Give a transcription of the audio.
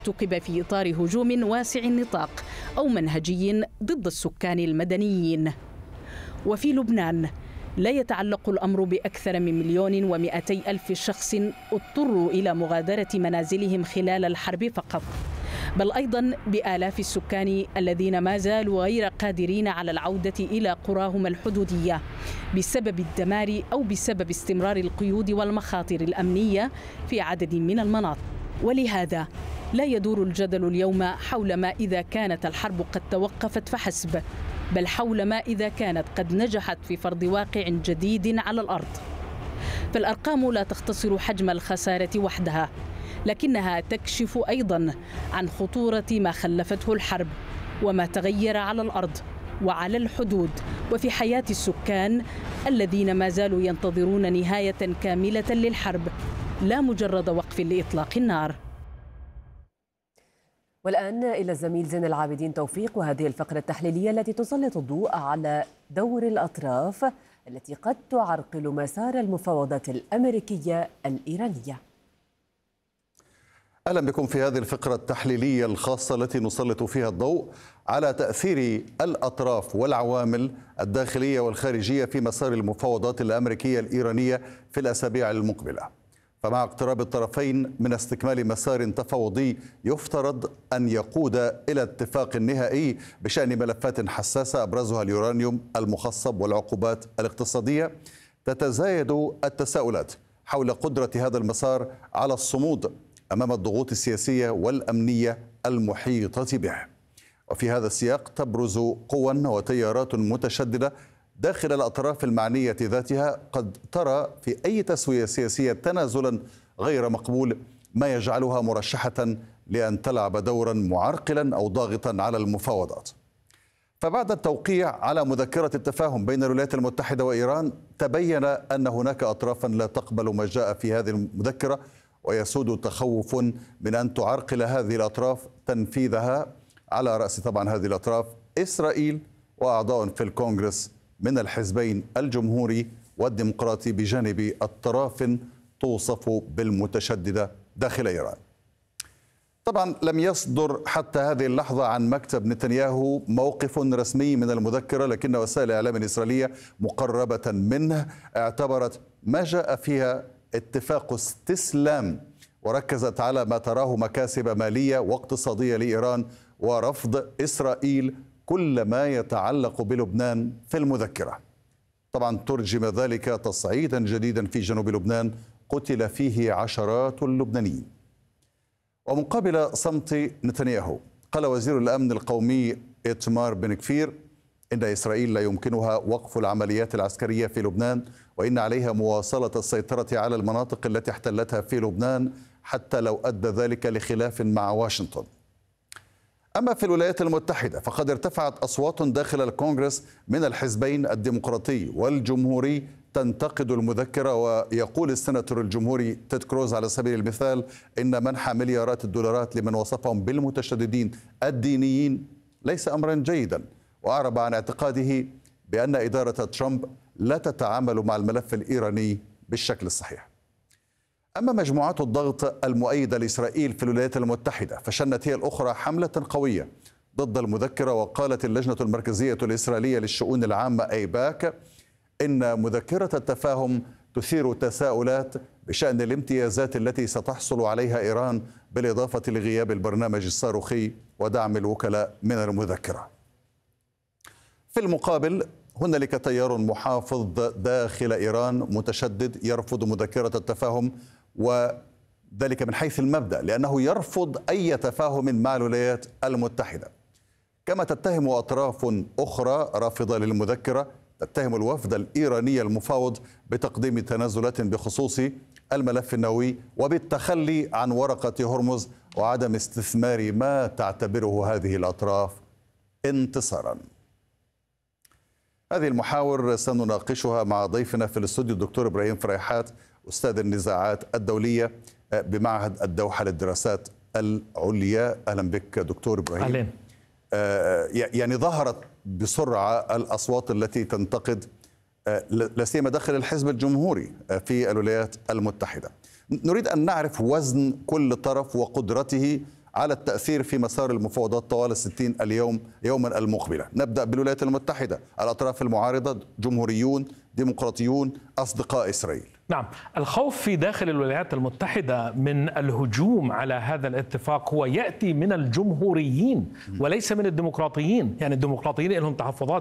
ارتكب في إطار هجوم واسع النطاق أو منهجي ضد السكان المدنيين. وفي لبنان لا يتعلق الأمر بأكثر من 1,200,000 شخص اضطروا إلى مغادرة منازلهم خلال الحرب فقط، بل أيضا بآلاف السكان الذين ما زالوا غير قادرين على العودة إلى قراهم الحدودية بسبب الدمار أو بسبب استمرار القيود والمخاطر الأمنية في عدد من المناطق. ولهذا لا يدور الجدل اليوم حول ما إذا كانت الحرب قد توقفت فحسب، بل حول ما إذا كانت قد نجحت في فرض واقع جديد على الأرض. فالأرقام لا تختصر حجم الخسارة وحدها، لكنها تكشف أيضا عن خطورة ما خلفته الحرب وما تغير على الأرض وعلى الحدود وفي حياة السكان الذين ما زالوا ينتظرون نهاية كاملة للحرب، لا مجرد وقف لإطلاق النار. والآن إلى الزميل زين العابدين توفيق وهذه الفقرة التحليلية التي تسلط الضوء على دور الأطراف التي قد تعرقل مسار المفاوضات الأمريكية الإيرانية. أهلا بكم في هذه الفقرة التحليلية الخاصة التي نسلط فيها الضوء على تأثير الأطراف والعوامل الداخلية والخارجية في مسار المفاوضات الأمريكية الإيرانية في الأسابيع المقبلة. فمع اقتراب الطرفين من استكمال مسار تفاوضي يفترض أن يقود إلى اتفاق نهائي بشأن ملفات حساسة أبرزها اليورانيوم المخصب والعقوبات الاقتصادية، تتزايد التساؤلات حول قدرة هذا المسار على الصمود أمام الضغوط السياسية والأمنية المحيطة به. وفي هذا السياق تبرز قوى وتيارات متشددة داخل الأطراف المعنية ذاتها قد ترى في أي تسوية سياسية تنازلا غير مقبول، ما يجعلها مرشحة لأن تلعب دورا معرقلا أو ضاغطا على المفاوضات. فبعد التوقيع على مذكرة التفاهم بين الولايات المتحدة وإيران تبين أن هناك أطرافا لا تقبل ما جاء في هذه المذكرة، ويسود تخوف من أن تعرقل هذه الأطراف تنفيذها، على رأس طبعا هذه الأطراف إسرائيل وأعضاء في الكونغرس من الحزبين الجمهوري والديمقراطي بجانب الطراف توصف بالمتشددة داخل إيران. طبعا لم يصدر حتى هذه اللحظة عن مكتب نتنياهو موقف رسمي من المذكرة، لكن وسائل الإعلام الإسرائيلية مقربة منه اعتبرت ما جاء فيها اتفاق استسلام، وركزت على ما تراه مكاسب مالية واقتصادية لإيران ورفض إسرائيل كل ما يتعلق بلبنان في المذكرة. طبعا ترجم ذلك تصعيدا جديدا في جنوب لبنان قتل فيه عشرات اللبنانيين. ومقابل صمت نتنياهو قال وزير الأمن القومي إتمار بن كفير إن إسرائيل لا يمكنها وقف العمليات العسكرية في لبنان، وإن عليها مواصلة السيطرة على المناطق التي احتلتها في لبنان حتى لو أدى ذلك لخلاف مع واشنطن. أما في الولايات المتحدة فقد ارتفعت أصوات داخل الكونغرس من الحزبين الديمقراطي والجمهوري تنتقد المذكرة، ويقول السيناتور الجمهوري تيد كروز على سبيل المثال إن منح مليارات الدولارات لمن وصفهم بالمتشددين الدينيين ليس أمرا جيدا، وأعرب عن اعتقاده بأن إدارة ترامب لا تتعامل مع الملف الإيراني بالشكل الصحيح. أما مجموعات الضغط المؤيدة لإسرائيل في الولايات المتحدة فشنت هي الأخرى حملة قوية ضد المذكرة، وقالت اللجنة المركزية الإسرائيلية للشؤون العامة أيباك إن مذكرة التفاهم تثير تساؤلات بشأن الامتيازات التي ستحصل عليها إيران، بالإضافة لغياب البرنامج الصاروخي ودعم الوكلاء من المذكرة. في المقابل هنالك تيار محافظ داخل إيران متشدد يرفض مذكرة التفاهم، وذلك من حيث المبدأ لأنه يرفض أي تفاهم مع الولايات المتحدة. كما تتهم أطراف أخرى رافضة للمذكرة تتهم الوفد الإيراني المفاوض بتقديم تنازلات بخصوص الملف النووي وبالتخلي عن ورقة هرمز وعدم استثمار ما تعتبره هذه الأطراف انتصارا. هذه المحاور سنناقشها مع ضيفنا في الاستوديو الدكتور إبراهيم فريحات أستاذ النزاعات الدولية بمعهد الدوحة للدراسات العليا. أهلا بك دكتور إبراهيم. أهلا. يعني ظهرت بسرعة الأصوات التي تنتقد لا سيما داخل الحزب الجمهوري في الولايات المتحدة. نريد أن نعرف وزن كل طرف وقدرته على التأثير في مسار المفاوضات طوال 60 يوما المقبلة. نبدأ بالولايات المتحدة. الأطراف المعارضة جمهوريون، ديمقراطيون، أصدقاء إسرائيل. نعم، الخوف في داخل الولايات المتحدة من الهجوم على هذا الاتفاق هو يأتي من الجمهوريين وليس من الديمقراطيين. يعني الديمقراطيين لهم تحفظات